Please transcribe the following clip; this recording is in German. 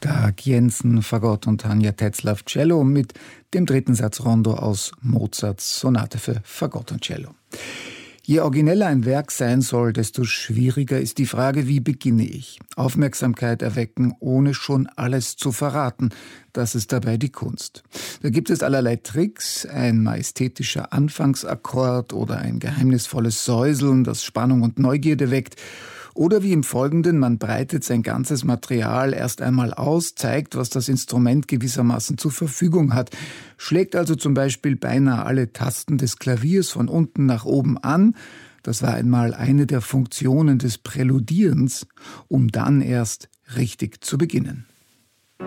Dag Jensen, Fagott und Tanja Tetzlaff Cello mit dem dritten Satz-Rondo aus Mozarts Sonate für Fagott und Cello. Je origineller ein Werk sein soll, desto schwieriger ist die Frage, wie beginne ich? Aufmerksamkeit erwecken, ohne schon alles zu verraten. Das ist dabei die Kunst. Da gibt es allerlei Tricks, ein majestätischer Anfangsakkord oder ein geheimnisvolles Säuseln, das Spannung und Neugierde weckt. Oder wie im Folgenden, man breitet sein ganzes Material erst einmal aus, zeigt, was das Instrument gewissermaßen zur Verfügung hat, schlägt also zum Beispiel beinahe alle Tasten des Klaviers von unten nach oben an. Das war einmal eine der Funktionen des Präludierens, um dann erst richtig zu beginnen.